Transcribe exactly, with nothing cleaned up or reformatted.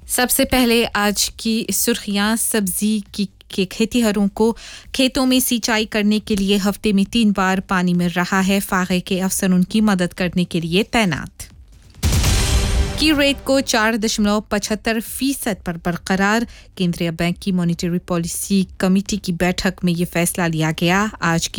सबसे पहले आज की सुर्खियां सब्जी की के खेतीहरों को खेतों में सिंचाई करने के लिए हफ्ते में तीन बार पानी मिल रहा है। फागे के अफसर उनकी मदद करने के लिए तैनात। की रेट को चार दशमलव पचहत्तर फीसद पर बरकरार। केंद्रीय बैंक की मॉनेटरी पॉलिसी कमेटी की बैठक में ये फैसला लिया गया। आज की